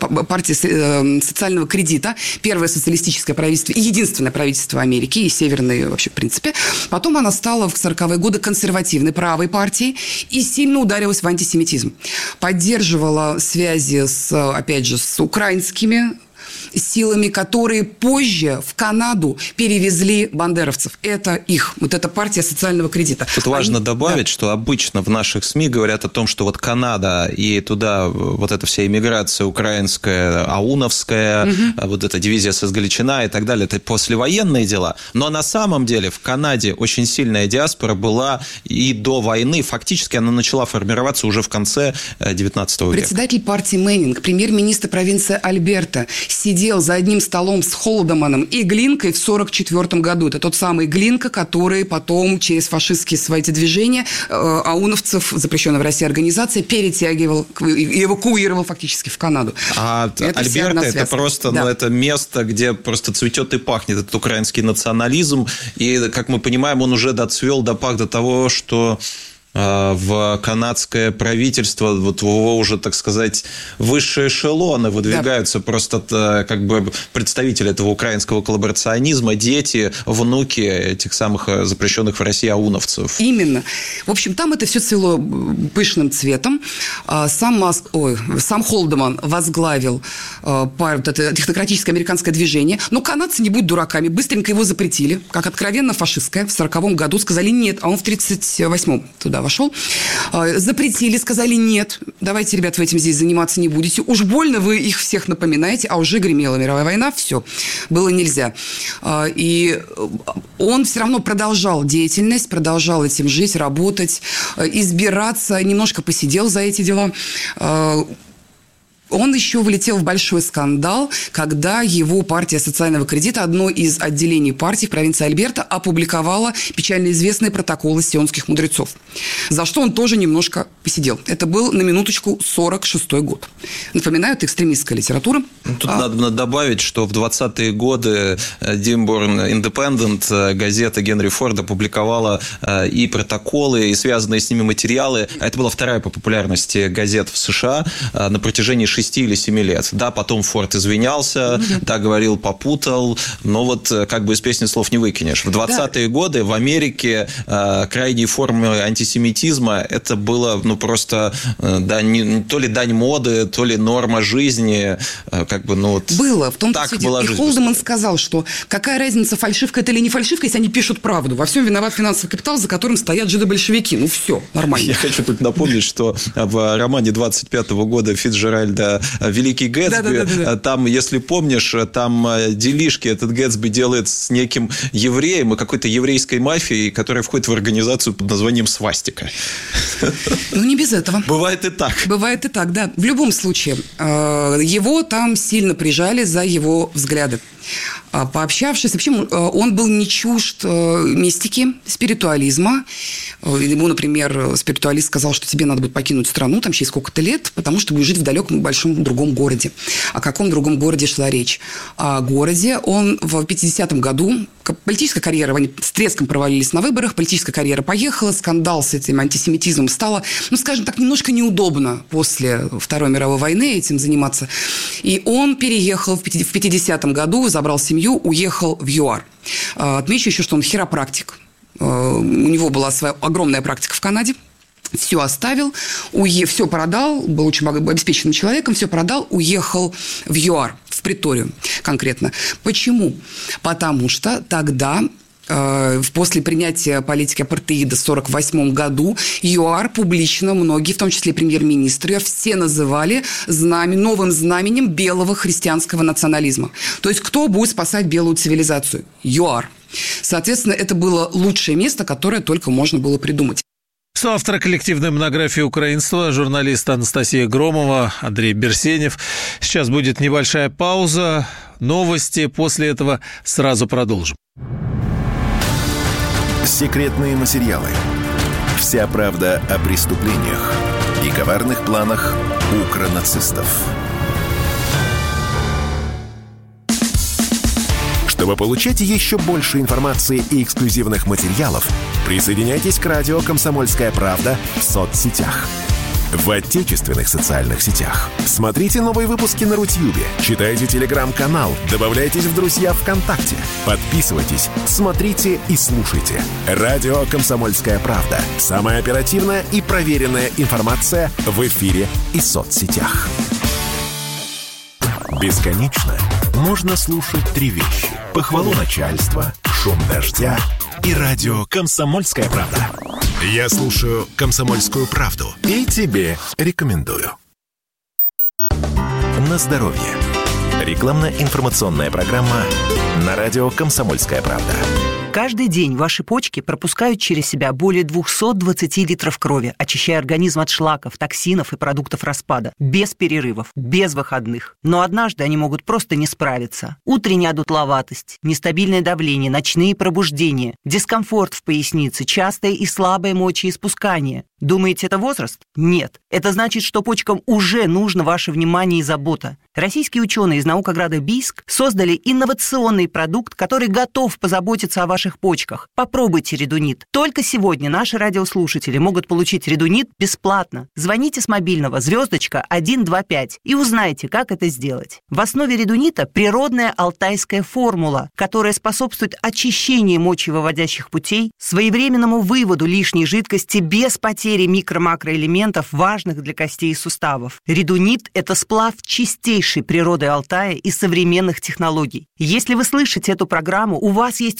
социального кредита, первое социалистическое правительство и единственное правительство Америки, и северной вообще в принципе. Потом она стала в 40-е годы консервативной правой партией и сильно ударилась в антисемитизм. Поддерживала связи, опять же, с украинскими силами, которые позже в Канаду перевезли бандеровцев. Это их, вот эта партия социального кредита. Тут важно добавить, что обычно в наших СМИ говорят о том, что вот Канада и туда вот эта вся иммиграция украинская, ауновская, вот эта дивизия Сызгаличина и так далее, это послевоенные дела. Но на самом деле в Канаде очень сильная диаспора была и до войны. Фактически она начала формироваться уже в конце 19 века. Председатель партии Мэннинг, премьер-министр провинции Альберта, сидел за одним столом с Холдманом и Глинкой в 1944 году. Это тот самый Глинка, который потом через фашистские свои движения ауновцев, запрещенная в России организация, перетягивал и эвакуировал фактически в Канаду. А Альберта – это просто это место, где просто цветет и пахнет этот украинский национализм. И, как мы понимаем, он уже доцвел до того, что в канадское правительство, вот его уже, так сказать, высшие эшелоны выдвигаются, просто как бы представители этого украинского коллаборационизма, дети, внуки этих самых запрещенных в России ауновцев. Именно. В общем, там это все цвело пышным цветом. Сам Холдман возглавил это технократическое американское движение, но канадцы, не будь дураками, быстренько его запретили, как откровенно фашистское. В 1940 году сказали нет, а он в 1938 туда вошел, запретили, сказали, нет, давайте, ребят, вы этим здесь заниматься не будете. Уж больно вы их всех напоминаете, а уже гремела мировая война, все, было нельзя. И он все равно продолжал деятельность, продолжал этим жить, работать, избираться, немножко посидел за эти дела. Он еще влетел в большой скандал, когда его партия социального кредита, одно из отделений партии в провинции Альберта, опубликовала печально известные протоколы сионских мудрецов, за что он тоже немножко посидел. Это был, на минуточку, 46-й год. Напоминаю, это экстремистская литература. Тут надо добавить, что в 20-е годы Dearborn Independent, газета Генри Форда, публиковала и протоколы, и связанные с ними материалы. Это была вторая по популярности газета в США на протяжении 6 или 7 лет. Да, потом Форд извинялся, да, говорил, попутал, но вот как бы из песни слов не выкинешь. В 20-е годы в Америке крайней формой антисемитизма это было, ну, просто то ли дань моды, то ли норма жизни, как бы, ну, вот было, в том так числе. была и жизнь. Холдеман сказал, что какая разница, фальшивка это или не фальшивка, если они пишут правду. Во всем виноват финансовый капитал, за которым стоят жидобольшевики. Ну, все, нормально. Я хочу тут напомнить, что в романе 25-го года Фицджеральда «Великий Гэтсби», там, если помнишь, там делишки этот Гэтсби делает с неким евреем и какой-то еврейской мафией, которая входит в организацию под названием «Свастика». Ну, не без этого. Бывает и так. Бывает и так, да. В любом случае, его там сильно прижали за его взгляды. Пообщавшись, вообще он был не чужд мистики, спиритуализма. Ему, например, спиритуалист сказал, что тебе надо будет покинуть страну там через сколько-то лет, потому что будешь жить в далеком большом другом городе. О каком другом городе шла речь? О городе. Он в 50-м году, политическая карьера, они с треском провалились на выборах, политическая карьера поехала, скандал с этим антисемитизмом стало, ну, скажем так, немножко неудобно после Второй мировой войны этим заниматься. И он переехал в 50-м году, забрал семью, уехал в ЮАР. Отмечу еще, что он хиропрактик. У него была своя огромная практика в Канаде. Все оставил, все продал, был очень обеспеченным человеком, все продал, уехал в ЮАР, в Преторию конкретно. Почему? Потому что тогда, после принятия политики апартеида в 1948 году, ЮАР публично многие, в том числе премьер-министры, все называли новым знаменем белого христианского национализма. То есть, кто будет спасать белую цивилизацию? ЮАР. Соответственно, это было лучшее место, которое только можно было придумать. Соавтор коллективной монографии «Украинство», журналист Анастасия Громова, Андрей Берсенев. Сейчас будет небольшая пауза, новости, после этого сразу продолжим. Секретные материалы. Вся правда о преступлениях и коварных планах укронацистов. Чтобы получать еще больше информации и эксклюзивных материалов, присоединяйтесь к радио «Комсомольская правда» в соцсетях. В отечественных социальных сетях. Смотрите новые выпуски на Рутьюбе, читайте телеграм-канал, добавляйтесь в друзья ВКонтакте, подписывайтесь, смотрите и слушайте. Радио «Комсомольская правда». Самая оперативная и проверенная информация в эфире и соцсетях. Бесконечно можно слушать три вещи: похвалу начальства, шум дождя и радио «Комсомольская правда». Я слушаю «Комсомольскую правду» и тебе рекомендую. На здоровье. Рекламно-информационная программа на радио «Комсомольская правда». Каждый день ваши почки пропускают через себя более 220 литров крови, очищая организм от шлаков, токсинов и продуктов распада. Без перерывов, без выходных. Но однажды они могут просто не справиться. Утренняя дутловатость, нестабильное давление, ночные пробуждения, дискомфорт в пояснице, частое и слабое мочеиспускание. Думаете, это возраст? Нет. Это значит, что почкам уже нужно ваше внимание и забота. Российские ученые из наукограда Бийск создали инновационный продукт, который готов позаботиться о ваших почках. Попробуйте редунит. Только сегодня наши радиослушатели могут получить редунит бесплатно. Звоните с мобильного *125 и узнайте, как это сделать. В основе редунита природная алтайская формула, которая способствует очищению мочевыводящих путей, своевременному выводу лишней жидкости без потери микро-макроэлементов, важных для костей и суставов. Редунит – это сплав чистейшей природы Алтая и современных технологий. Если вы слышите эту программу, у вас есть уникальный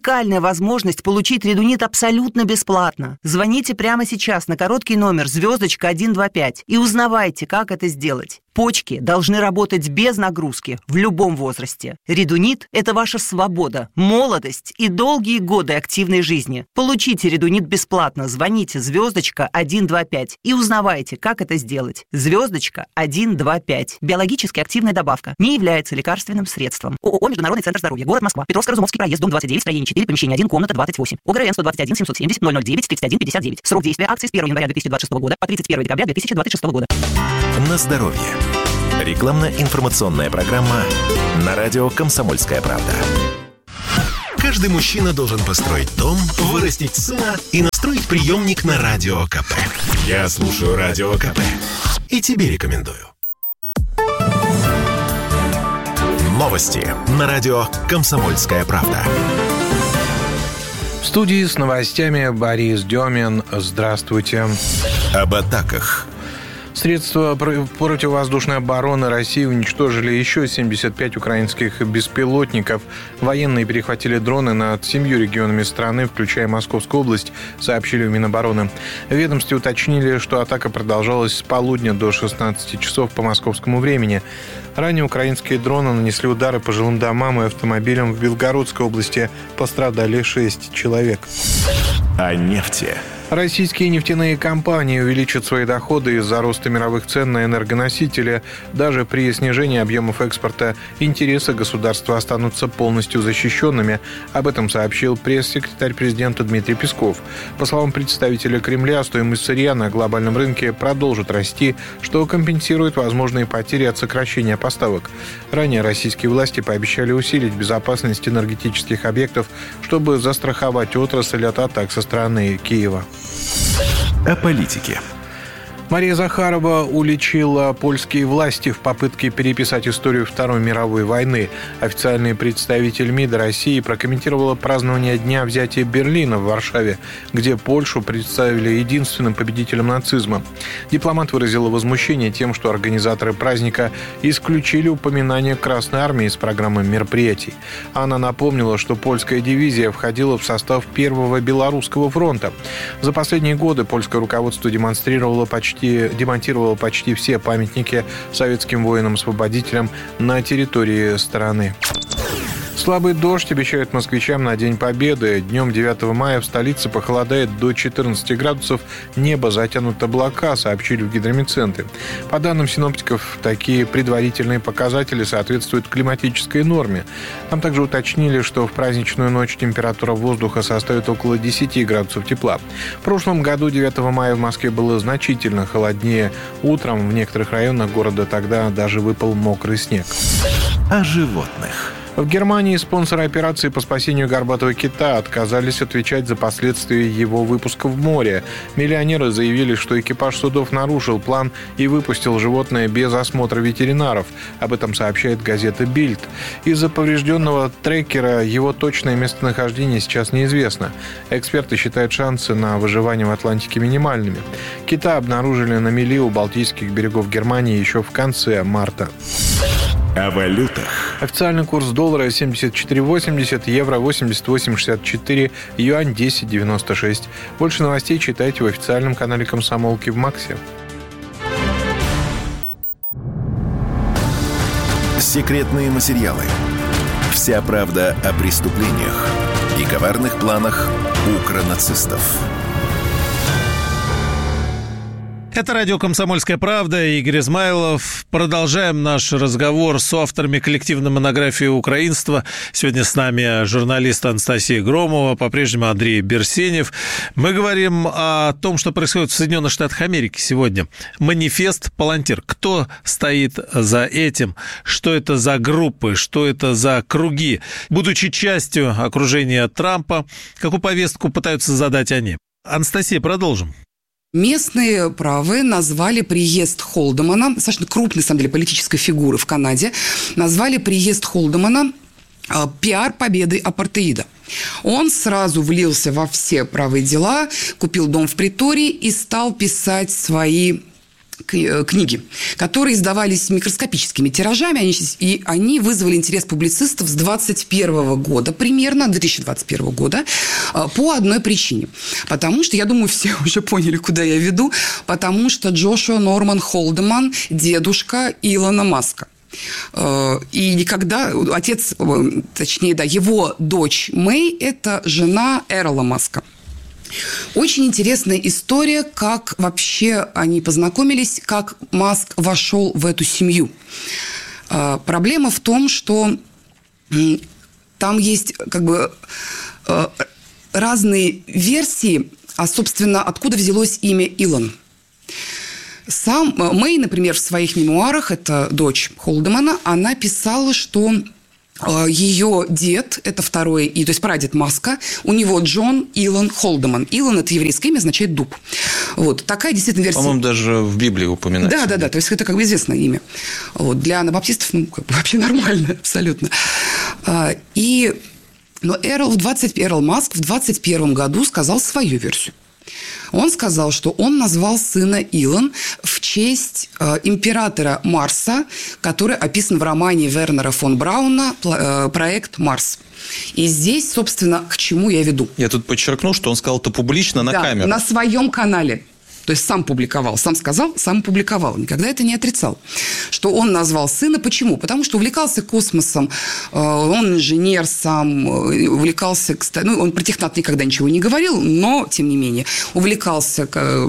Уникальная возможность получить редунит абсолютно бесплатно. Звоните прямо сейчас на короткий номер *125 и узнавайте, как это сделать. Почки должны работать без нагрузки в любом возрасте. Редунит – это ваша свобода, молодость и долгие годы активной жизни. Получите редунит бесплатно. Звоните *125 и узнавайте, как это сделать. *125. Биологически активная добавка. Не является лекарственным средством. ООО «Международный центр здоровья». Город Москва. Петровско-Разумовский проезд, дом 29, строение 4, помещение 1, комната 28. ОГРН 121 770 009 31 59. Срок действия акции с 1 января 2026 года по 31 декабря 2026 года. На здоровье. Рекламно-информационная программа на радио «Комсомольская правда». Каждый мужчина должен построить дом, вырастить сына и настроить приемник на Радио КП. Я слушаю Радио КП и тебе рекомендую. Новости на радио «Комсомольская правда». В студии с новостями Борис Демин. Здравствуйте. Об атаках. Средства противовоздушной обороны России уничтожили еще 75 украинских беспилотников. Военные перехватили дроны над 7 регионами страны, включая Московскую область, сообщили в Минобороны. В ведомстве уточнили, что атака продолжалась с полудня до 16 часов по московскому времени. Ранее украинские дроны нанесли удары по жилым домам и автомобилям в Белгородской области. Пострадали 6 человек. О нефти. Российские нефтяные компании увеличат свои доходы из-за роста мировых цен на энергоносители. Даже при снижении объемов экспорта интересы государства останутся полностью защищенными. Об этом сообщил пресс-секретарь президента Дмитрий Песков. По словам представителя Кремля, стоимость сырья на глобальном рынке продолжит расти, что компенсирует возможные потери от сокращения поставок. Ранее российские власти пообещали усилить безопасность энергетических объектов, чтобы застраховать отрасль от атак со стороны Киева. О политике. Мария Захарова уличила польские власти в попытке переписать историю Второй мировой войны. Официальный представитель МИДа России прокомментировала празднование Дня взятия Берлина в Варшаве, где Польшу представили единственным победителем нацизма. Дипломат выразила возмущение тем, что организаторы праздника исключили упоминание Красной Армии из программы мероприятий. Она напомнила, что польская дивизия входила в состав Первого Белорусского фронта. За последние годы польское руководство демонтировало почти все памятники советским воинам-освободителям на территории страны. Слабый дождь обещают москвичам на День Победы. Днем 9 мая в столице похолодает до 14 градусов. Небо затянуто облака, сообщили в гидромедцентре. По данным синоптиков, такие предварительные показатели соответствуют климатической норме. Там также уточнили, что в праздничную ночь температура воздуха составит около 10 градусов тепла. В прошлом году 9 мая в Москве было значительно холоднее. Утром в некоторых районах города тогда даже выпал мокрый снег. О животных. В Германии спонсоры операции по спасению горбатого кита отказались отвечать за последствия его выпуска в море. Миллионеры заявили, что экипаж судов нарушил план и выпустил животное без осмотра ветеринаров. Об этом сообщает газета «Бильд». Из-за поврежденного трекера его точное местонахождение сейчас неизвестно. Эксперты считают шансы на выживание в Атлантике минимальными. Кита обнаружили на мели у Балтийских берегов Германии еще в конце марта. О валютах. Официальный курс доллара 74,80, евро 88,64, юань 10,96. Больше новостей читайте в официальном канале «Комсомолки» в Максе. Секретные материалы. Вся правда о преступлениях и коварных планах укронацистов. Это радио «Комсомольская правда», Игорь Измайлов. Продолжаем наш разговор с авторами коллективной монографии «Украинство». Сегодня с нами журналист Анастасия Громова, по-прежнему Андрей Берсенев. Мы говорим о том, что происходит в Соединенных Штатах Америки сегодня. Манифест «Палантир». Кто стоит за этим? Что это за группы? Что это за круги? Будучи частью окружения Трампа, какую повестку пытаются задать они? Анастасия, продолжим. Местные правые назвали приезд Холдемана, достаточно крупной, на самом деле, политической фигуры в Канаде, назвали приезд Холдемана пиар победы апартеида. Он сразу влился во все правые дела, купил дом в Притории и стал писать свои книги, которые издавались микроскопическими тиражами, и они вызвали интерес публицистов с 2021 года, примерно 2021 года, по одной причине. Потому что, я думаю, все уже поняли, куда я веду, потому что Джошуа Норман Холдеман – дедушка Илона Маска. И никогда отец, точнее, да, его дочь Мэй – это жена Эрла Маска. Очень интересная история, как вообще они познакомились, как Маск вошел в эту семью. Проблема в том, что там есть как бы разные версии, а, собственно, откуда взялось имя Илон. Сам Мэй, например, в своих мемуарах, это дочь Холдемана, она писала, что ее дед, это второй, то есть прадед Маска, у него Джон Илон Холдеман. Илон – это еврейское имя, означает дуб. Вот, такая действительно версия. По-моему, даже в Библии упоминается. Да, то есть это как бы известное имя. Вот, для анабаптистов, как бы вообще нормально, абсолютно. Но Эрл Маск в 2021 году сказал свою версию. Он сказал, что он назвал сына Илон в честь императора Марса, который описан в романе Вернера фон Брауна «Проект Марс». И здесь, собственно, к чему я веду. Я тут подчеркну, что он сказал это публично на камеру. На своем канале. То есть сам публиковал, сам сказал, сам публиковал. Никогда это не отрицал. Что он назвал сына. Почему? Потому что увлекался космосом. Он инженер сам. Увлекался... он про технат никогда ничего не говорил, но, тем не менее, увлекался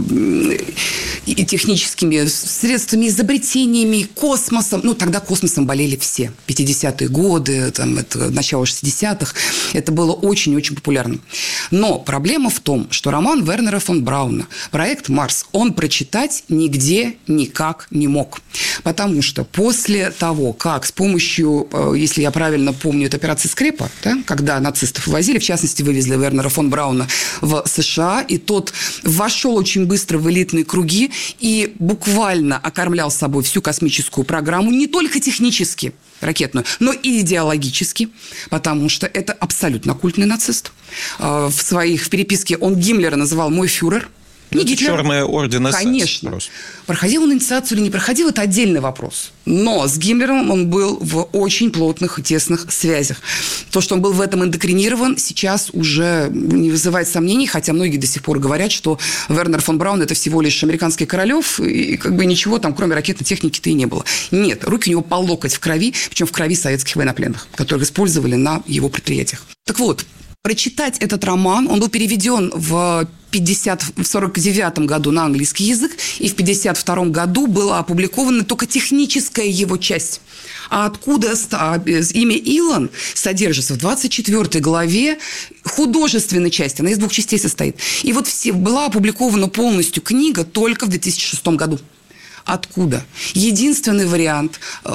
и техническими средствами, изобретениями, космосом. Тогда космосом болели все. 50-е годы, начало 60-х. Это было очень-очень популярно. Но проблема в том, что роман Вернера фон Брауна «Проект Марс» он прочитать нигде никак не мог. Потому что после того, как с помощью, если я правильно помню, это операция «Скрепа», да, когда нацистов вывозили, в частности, вывезли Вернера фон Брауна в США, и тот вошел очень быстро в элитные круги и буквально окормлял собой всю космическую программу, не только технически, ракетную, но и идеологически, потому что это абсолютно оккультный нацист. В переписке он Гиммлера называл «мой фюрер». Не Гитлер. Черная орден СС. Конечно. Проходил он инициацию или не проходил, это отдельный вопрос. Но с Гиммлером он был в очень плотных и тесных связях. То, что он был в этом индокринирован, сейчас уже не вызывает сомнений, хотя многие до сих пор говорят, что Вернер фон Браун – это всего лишь американский Королёв, и как бы ничего там, кроме ракетной техники-то и не было. Нет, руки у него по локоть в крови, причем в крови советских военнопленных, которых использовали на его предприятиях. Так вот, прочитать этот роман, он был переведен в 1949 году на английский язык, и в 1952 году была опубликована только техническая его часть. А откуда имя Илон содержится в 24 главе художественной части, она из 2 частей состоит. И вот была опубликована полностью книга только в 2006 году. Откуда? Единственный вариант...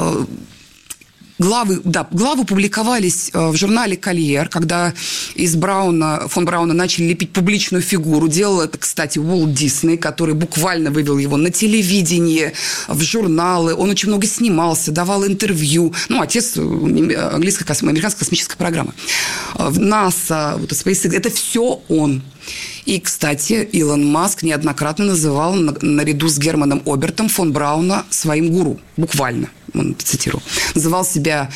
Главы публиковались в журнале «Кольер», когда из фон Брауна начали лепить публичную фигуру. Делал это, кстати, Уолт Дисней, который буквально вывел его на телевидение, в журналы. Он очень много снимался, давал интервью. Отец американской космической программы. НАСА, SpaceX, это все он. И, кстати, Илон Маск неоднократно называл наряду с Германом Обертом фон Брауна своим гуру. Буквально, он цитировал. Называл себя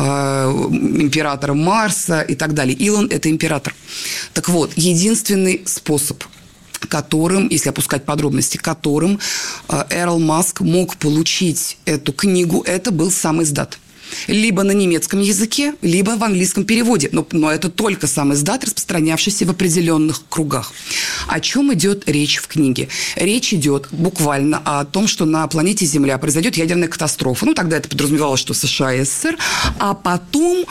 императором Марса и так далее. Илон – это император. Так вот, единственный способ, которым, если опускать подробности, которым Эрл Маск мог получить эту книгу, это был сам издат. Либо на немецком языке, либо в английском переводе. Но это только сам издат, распространявшийся в определенных кругах. О чем идет речь в книге? Речь идет буквально о том, что на планете Земля произойдет ядерная катастрофа. Тогда это подразумевалось, что США и СССР. А потом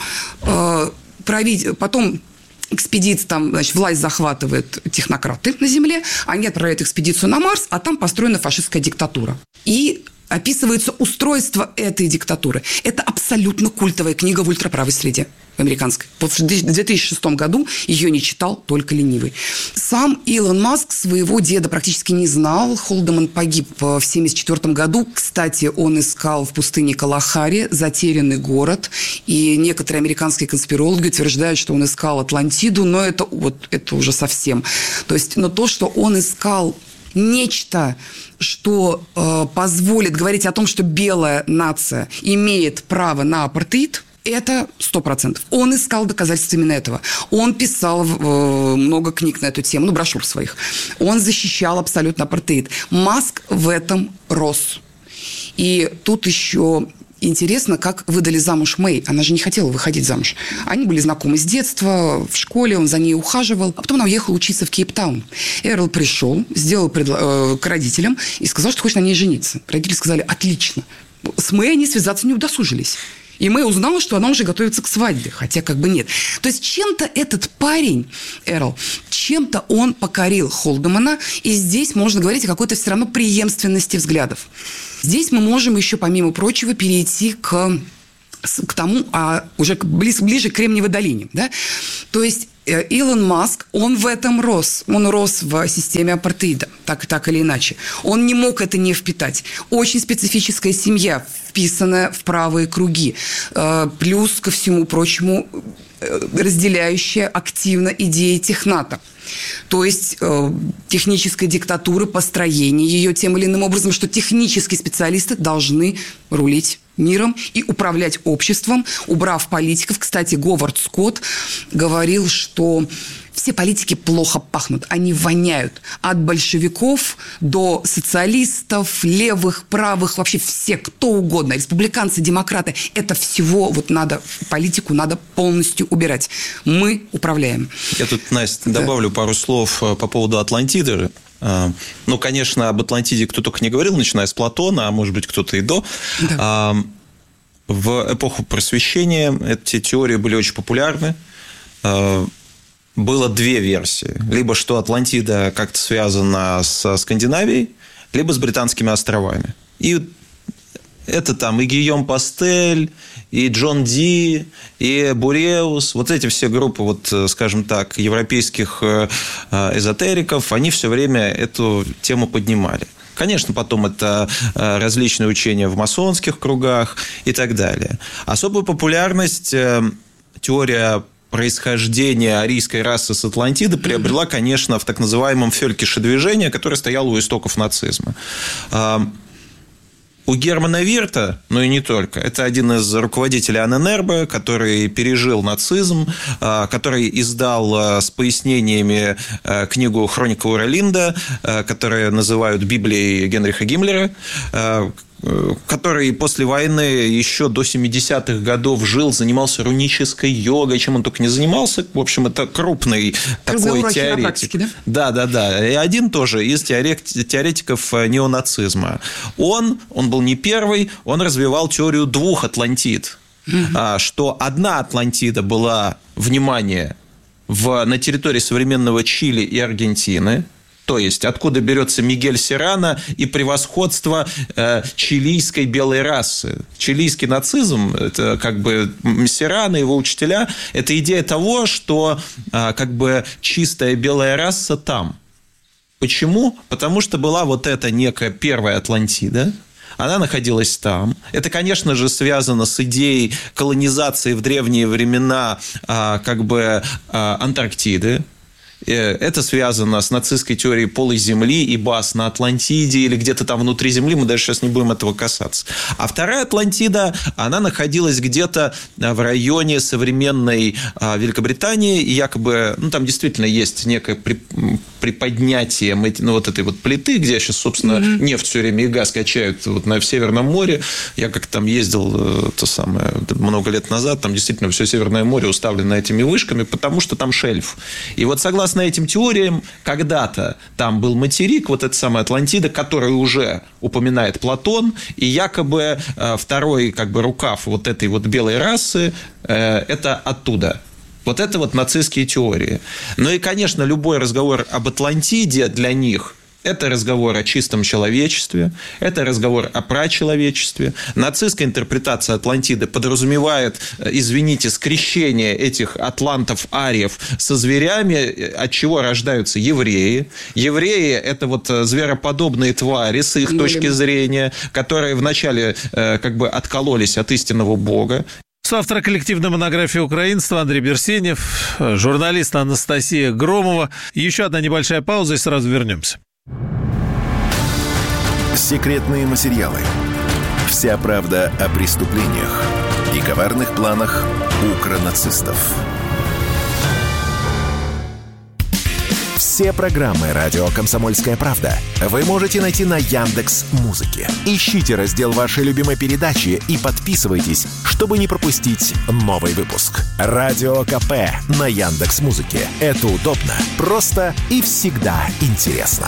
экспедиция, власть захватывает технократы на Земле, они отправляют экспедицию на Марс, а там построена фашистская диктатура. И описывается устройство этой диктатуры. Это абсолютно культовая книга в ультраправой среде американской. В 2006 году ее не читал только ленивый. Сам Илон Маск своего деда практически не знал. Холдеман погиб в 1974 году. Кстати, он искал в пустыне Калахари затерянный город. И некоторые американские конспирологи утверждают, что он искал Атлантиду, но это уже совсем. То есть, но то, что он искал нечто, что позволит говорить о том, что белая нация имеет право на апартеид, это 100%. Он искал доказательства именно этого. Он писал много книг на эту тему, брошюр своих. Он защищал абсолютно апартеид. Маск в этом рос. И тут еще интересно, как выдали замуж Мэй. Она же не хотела выходить замуж. Они были знакомы с детства, в школе, он за ней ухаживал. А потом она уехала учиться в Кейптаун. Эрл пришел, сделал к родителям и сказал, что хочет на ней жениться. Родители сказали, отлично. С Мэй они связаться не удосужились. И Мэй узнала, что она уже готовится к свадьбе, хотя как бы нет. То есть чем-то этот парень, Эрл, чем-то он покорил Холдемана, и здесь можно говорить о какой-то все равно преемственности взглядов. Здесь мы можем еще, помимо прочего, перейти к тому, уже ближе к Кремниевой долине. Да? То есть Илон Маск, он в этом рос. Он рос в системе апартеида, так или иначе. Он не мог это не впитать. Очень специфическая семья, вписанная в правые круги. Плюс ко всему прочему, разделяющая активно идеи техната. То есть технической диктатуры, построения ее тем или иным образом, что технические специалисты должны рулить миром и управлять обществом, убрав политиков. Кстати, Говард Скотт говорил, что все политики плохо пахнут, они воняют. От большевиков до социалистов, левых, правых, вообще все, кто угодно, республиканцы, демократы. Это всего политику надо полностью убирать. Мы управляем. Я тут, Настя, добавлю пару слов по поводу Атлантиды. Ну, конечно, об Атлантиде кто только не говорил, начиная с Платона, а может быть, кто-то и до. Да. В эпоху Просвещения эти теории были очень популярны. Было две версии. Либо что Атлантида как-то связана со Скандинавией, либо с Британскими островами. И это там и Гийом Пастель, и Джон Ди, и Буреус. Вот эти все группы, вот, скажем так, европейских эзотериков, они все время эту тему поднимали. Конечно, потом это различные учения в масонских кругах и так далее. Особую популярность теория происхождения арийской расы с Атлантиды приобрела, конечно, в так называемом Фелькише движении, которое стояло у истоков нацизма. У Германа Вирта, но и не только, это один из руководителей Анненербе, который пережил нацизм, который издал с пояснениями книгу «Хроника Уралинда», которую называют Библией Генриха Гиммлера, который после войны еще до 70-х годов жил, занимался рунической йогой, чем он только не занимался. В общем, это крупный такой теоретик. Практике, да? Да. И один тоже из теоретиков неонацизма. Он был не первый, он развивал теорию двух Атлантид. Что одна Атлантида была, внимание, на территории современного Чили и Аргентины. То есть, откуда берется Мигель Серрано и превосходство чилийской белой расы. Чилийский нацизм, это как бы Серрано, его учителя, это идея того, что как бы чистая белая раса там. Почему? Потому что была вот эта некая первая Атлантида. Она находилась там. Это, конечно же, связано с идеей колонизации в древние времена как бы Антарктиды. Это связано с нацистской теорией полой земли и баз на Атлантиде или где-то там внутри земли. Мы даже сейчас не будем этого касаться. А вторая Атлантида, она находилась где-то в районе современной Великобритании. И якобы, там действительно есть некое приподнятие вот этой вот плиты, где сейчас, собственно, нефть все время и газ качают вот в Северном море. Я как-то там ездил много лет назад. Там действительно все Северное море уставлено этими вышками, потому что там шельф. И вот согласно этим теориям, когда-то там был материк, вот эта самая Атлантида, которую уже упоминает Платон, и якобы второй как бы рукав вот этой вот белой расы это оттуда. Вот это вот нацистские теории. Ну и, конечно, любой разговор об Атлантиде для них – это разговор о чистом человечестве, это разговор о прачеловечестве. Нацистская интерпретация Атлантиды подразумевает, извините, скрещение этих атлантов-ариев со зверями, от чего рождаются евреи. Евреи – это вот звероподобные твари, с их точки зрения, которые вначале как бы откололись от истинного Бога. Соавтор коллективной монографии «Украинство» Андрей Берсенев, журналист Анастасия Громова. Еще одна небольшая пауза, и сразу вернемся. Секретные материалы. Вся правда о преступлениях и коварных планах укронацистов. Все программы «Радио Комсомольская правда» вы можете найти на Яндекс.Музыке. Ищите раздел вашей любимой передачи и подписывайтесь, чтобы не пропустить новый выпуск. Радио КП на Яндекс.Музыке. Это удобно, просто и всегда интересно.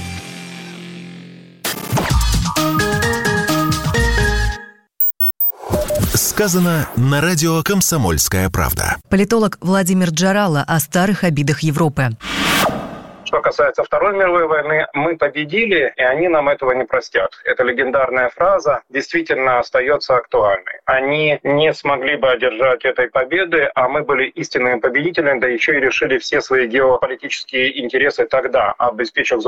Сказано на радио «Комсомольская правда». Политолог Владимир Джарало о старых обидах Европы. Что касается Второй мировой войны, мы победили, и они нам этого не простят. Эта легендарная фраза действительно остается актуальной. Они не смогли бы одержать этой победы, а мы были истинными победителями, да еще и решили все свои геополитические интересы тогда, обеспечив